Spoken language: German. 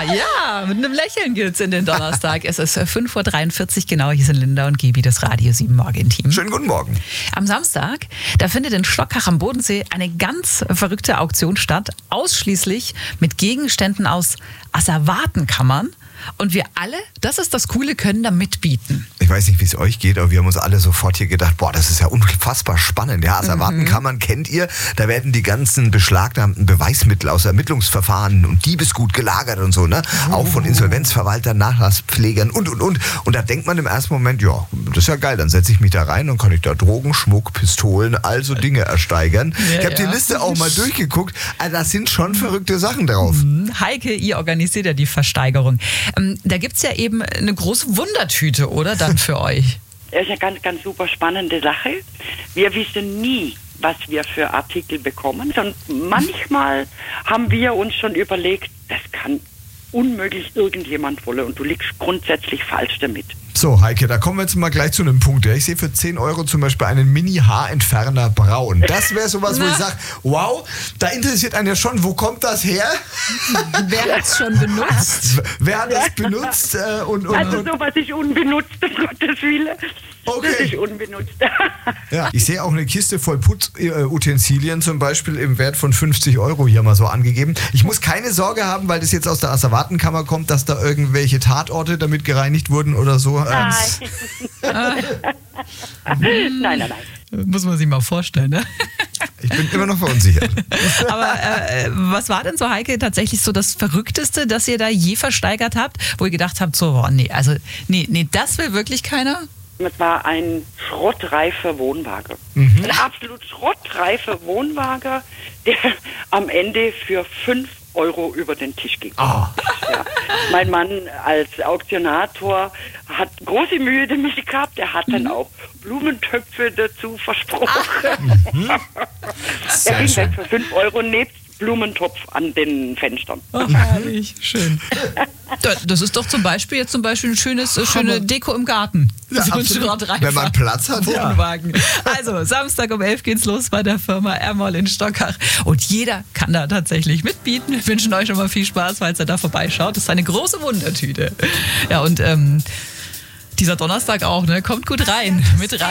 Ja, mit einem Lächeln geht's in den Donnerstag. Es ist 5.43 Uhr genau. Hier sind Linda und Gibi, das Radio 7 Morgen-Team. Schönen guten Morgen. Am Samstag, da findet in Stockach am Bodensee eine ganz verrückte Auktion statt. Ausschließlich mit Gegenständen aus Asservatenkammern. Und wir alle, das ist das Coole, können da mitbieten. Ich weiß nicht, wie es euch geht, aber wir haben uns alle sofort hier gedacht, boah, das ist ja unfassbar spannend. Ja, Asservatenkammern kennt ihr, da werden die ganzen beschlagnahmten Beweismittel aus Ermittlungsverfahren und Diebesgut gelagert und so, ne? Auch von Insolvenzverwaltern, Nachlasspflegern und. Und da denkt man im ersten Moment, ja, das ist ja geil, dann setze ich mich da rein und kann ich da Drogen, Schmuck, Pistolen, also Dinge ersteigern. Ja, ich habe die Liste auch mal durchgeguckt, also da sind schon verrückte Sachen drauf. Heike, ihr organisiert ja die Versteigerung. Da gibt es ja eben eine große Wundertüte, oder, dann für euch? Das ist eine ganz, ganz super spannende Sache. Wir wissen nie, was wir für Artikel bekommen. Und manchmal haben wir uns schon überlegt, das kann unmöglich irgendjemand wollen und du liegst grundsätzlich falsch damit. So, Heike, da kommen wir jetzt mal gleich zu einem Punkt. Ja, ich sehe für 10 Euro zum Beispiel einen Mini-Haarentferner braun. Das wäre sowas, wo ich sage, wow, da interessiert einen ja schon, wo kommt das her? Wer hat es schon benutzt? Wer hat das benutzt? Also sowas ist unbenutzt, um Gottes Willen. Okay. Das ist unbenutzt. Ja, ich sehe auch eine Kiste voll Putzutensilien zum Beispiel im Wert von 50 Euro hier mal so angegeben. Ich muss keine Sorge haben, weil das jetzt aus der Asservatenkammer kommt, dass da irgendwelche Tatorte damit gereinigt wurden oder so. Nein. Nein. Muss man sich mal vorstellen, ne? Ich bin immer noch verunsichert. Aber was war denn so, Heike, tatsächlich so das Verrückteste, das ihr da je versteigert habt, wo ihr gedacht habt, so, boah, nee, das will wirklich keiner? Es war ein schrottreifer Wohnwagen. Ein absolut schrottreifer Wohnwagen, der am Ende für 5 Euro über den Tisch ging. Oh. Ja. Mein Mann als Auktionator hat große Mühe damit gehabt. Er hat dann auch Blumentöpfe dazu versprochen. Er ging weg für 5 Euro nebst Blumentopf an den Fenstern. Oh, herrlich, schön. Das ist doch zum Beispiel eine schöne Deko im Garten. Ja, so absolut. Wenn man Platz hat, Wohnwagen. Ja. Also, Samstag um 11 geht's los bei der Firma Ermol in Stockach. Und jeder kann da tatsächlich mitbieten. Wir wünschen euch schon mal viel Spaß, falls ihr da vorbeischaut. Das ist eine große Wundertüte. Ja, und dieser Donnerstag auch, ne? Kommt gut rein mit rein.